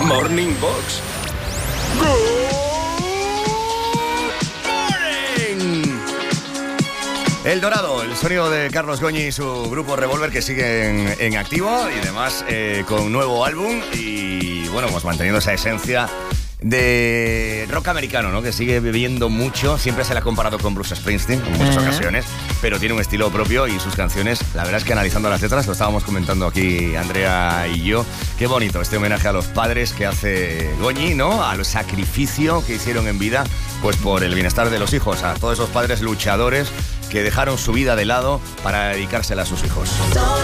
Morning Box. El Dorado, el sonido de Carlos Goñi y su grupo Revolver, que siguen en activo y además con un nuevo álbum y bueno, pues manteniendo esa esencia de rock americano, ¿no? Que sigue viviendo mucho. Siempre se le ha comparado con Bruce Springsteen en muchas ocasiones, pero tiene un estilo propio y sus canciones, la verdad es que analizando las letras, lo estábamos comentando aquí Andrea y yo, qué bonito este homenaje a los padres que hace Goñi, ¿no? Al sacrificio que hicieron en vida, pues por el bienestar de los hijos, a todos esos padres luchadores que dejaron su vida de lado para dedicársela a sus hijos.